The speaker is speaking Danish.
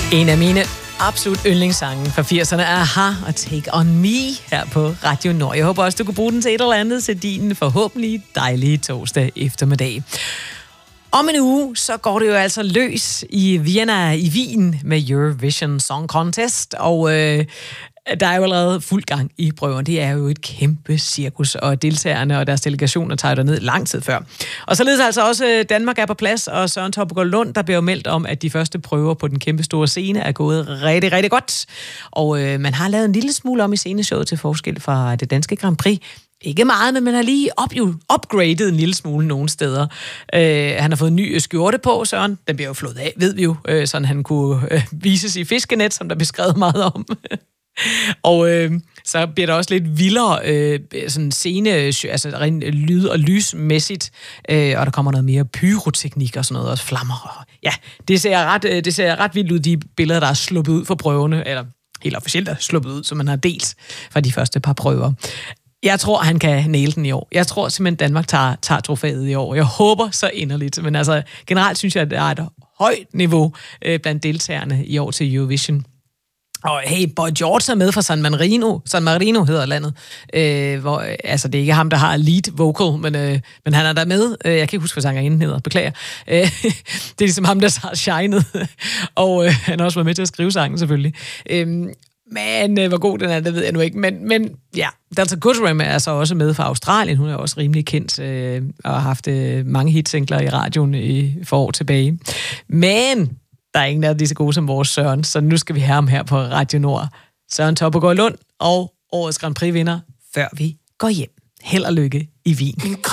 En af mine absolut yndlingssange fra 80'erne er Aha og Take On Me her på Radio Nord. Jeg håber også, du kan bruge den til et eller andet til din forhåbentlig dejlige torsdag eftermiddag. Om en uge, så går det jo altså løs i Vienna i Wien med Eurovision Song Contest, og der er jo allerede fuld gang i prøven. Det er jo et kæmpe cirkus, og deltagerne og deres delegationer tager der ned lang tid før. Og således altså også Danmark er på plads, og Søren Topgaard Lund, der bliver jo meldt om, at de første prøver på den kæmpe store scene er gået rigtig, rigtig godt. Og man har lavet en lille smule om i sceneshowet til forskel fra det danske Grand Prix. Ikke meget, men man har lige upgradet en lille smule nogle steder. Han har fået en ny skjorte på, Søren. Den bliver jo flået af, ved vi jo, sådan han kunne vises i fiskenet, som der bliver skrevet meget om. Og så bliver der også lidt vildere sådan scene, altså rent lyd- og lysmæssigt, og der kommer noget mere pyroteknik og sådan noget, også flammer. Ja, det ser ret vildt ud, de billeder, der er sluppet ud fra prøverne, eller helt officielt er sluppet ud, som man har delt fra de første par prøver. Jeg tror, han kan næle den i år. Jeg tror simpelthen, Danmark tager trofæet i år. Jeg håber så inderligt. Men altså, generelt synes jeg, at der er et højt niveau blandt deltagerne i år til Eurovision. Og hey, Boy George er med fra San Marino hedder landet. Hvor, altså, det er ikke ham, der har lead vocal, men han er der med. Jeg kan ikke huske, hvad sangerinden hedder. Beklager. Det er ligesom ham, der har shined. Og han har også været med til at skrive sangen, selvfølgelig. Men hvor god den er, det ved jeg nu ikke. Men ja, Delta Goodrem er altså også med fra Australien. Hun er også rimelig kendt og har haft mange hitsingler i radioen for år tilbage. Men der er ingen af de så gode som vores Søren, så nu skal vi have ham her på Radio Nord. Søren Topgaard Lund og årets Grand Prix vinder, før vi går hjem. Held og lykke i Wien.